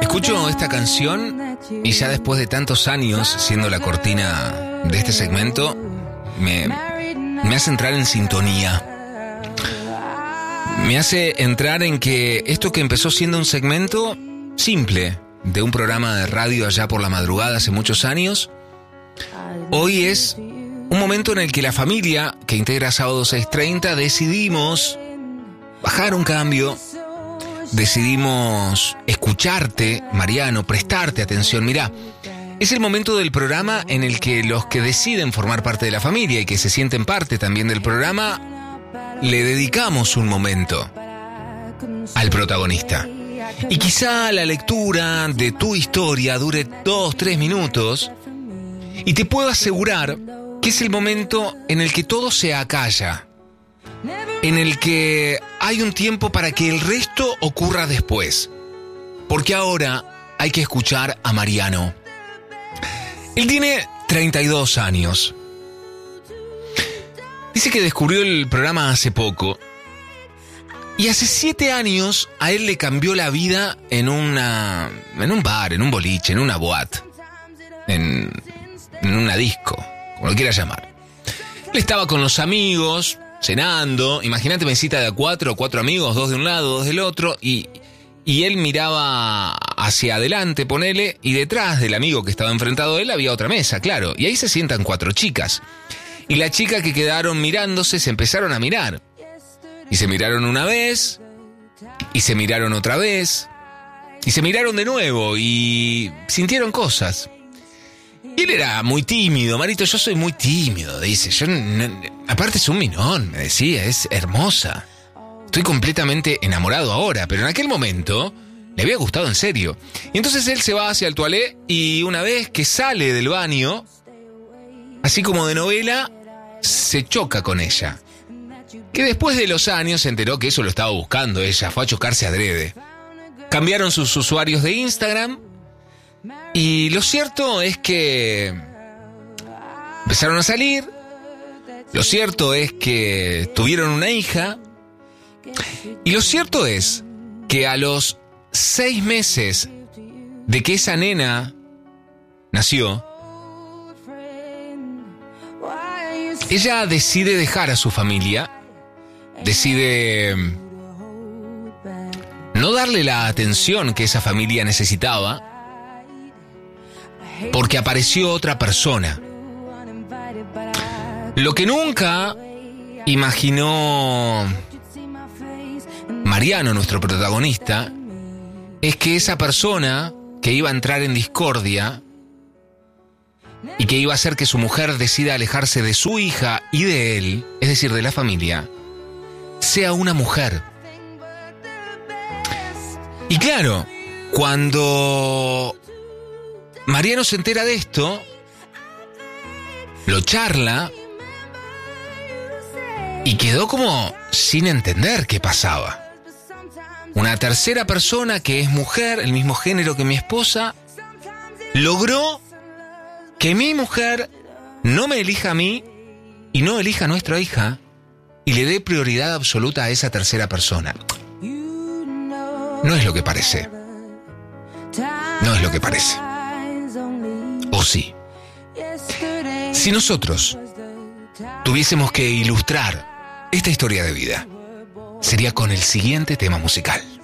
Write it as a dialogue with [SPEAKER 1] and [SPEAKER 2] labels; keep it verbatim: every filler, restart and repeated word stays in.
[SPEAKER 1] Escucho esta canción y ya después de tantos años siendo la cortina de este segmento, me, me hace entrar en sintonía. Me hace entrar en que esto que empezó siendo un segmento simple de un programa de radio allá por la madrugada hace muchos años, hoy es un momento en el que la familia que integra Sábado seis treinta decidimos bajar un cambio, decidimos escucharte, Mariano, prestarte atención. Mirá, es el momento del programa en el que los que deciden formar parte de la familia y que se sienten parte también del programa, le dedicamos un momento al protagonista. Y quizá la lectura de tu historia dure dos, tres minutos, y te puedo asegurar que es el momento en el que todo se acalla, en el que hay un tiempo para que el resto ocurra después. Porque ahora hay que escuchar a Mariano. Él tiene treinta y dos años. Dice que descubrió el programa hace poco. Y hace siete años a él le cambió la vida en una, en un bar, en un boliche, en una boate, en, en una disco, como lo quieras llamar. Él estaba con los amigos, cenando. Imagínate mesita de a cuatro, cuatro amigos, dos de un lado, dos del otro, y, y él miraba hacia adelante, ponele, y detrás del amigo que estaba enfrentado a él había otra mesa, claro, y ahí se sientan cuatro chicas. Y la chica que quedaron mirándose se empezaron a mirar. Y se miraron una vez, y se miraron otra vez, y se miraron de nuevo, y sintieron cosas. Y él era muy tímido. Marito, yo soy muy tímido, dice. Yo no, aparte es un minón, me decía, es hermosa. Estoy completamente enamorado ahora, pero en aquel momento le había gustado en serio. Y entonces él se va hacia el toilé, y una vez que sale del baño, así como de novela, se choca con ella. Que después de los años se enteró que eso lo estaba buscando ella, fue a chocarse adrede. Cambiaron sus usuarios de Instagram, y lo cierto es que empezaron a salir. Lo cierto es que tuvieron una hija. Y lo cierto es que a los seis meses de que esa nena nació, ella decide dejar a su familia, decide no darle la atención que esa familia necesitaba, porque apareció otra persona. Lo que nunca imaginó Mariano, nuestro protagonista, es que esa persona que iba a entrar en discordia y que iba a hacer que su mujer decida alejarse de su hija y de él, es decir, de la familia, sea una mujer. Y claro, cuando Mariano se entera de esto, lo charla y quedó como sin entender qué pasaba. Una tercera persona que es mujer, el mismo género que mi esposa, logró que mi mujer no me elija a mí y no elija a nuestra hija y le dé prioridad absoluta a esa tercera persona. No es lo que parece. No es lo que parece. ¿O sí? Si nosotros tuviésemos que ilustrar esta historia de vida, sería con el siguiente tema musical.